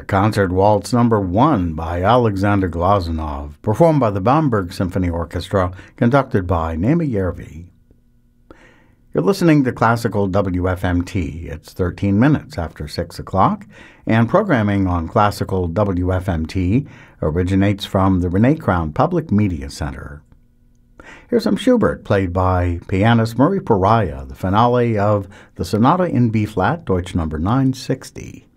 Concert Waltz Number 1 by Alexander Glazunov, performed by the Bamberg Symphony Orchestra, conducted by Naima Yervi. You're listening to Classical WFMT. It's 13 minutes after 6 o'clock, and programming on Classical WFMT originates from the Renee Crown Public Media Center. Here's some Schubert, played by pianist Murray Pariah, the finale of the Sonata in B-flat, Deutsch number 960.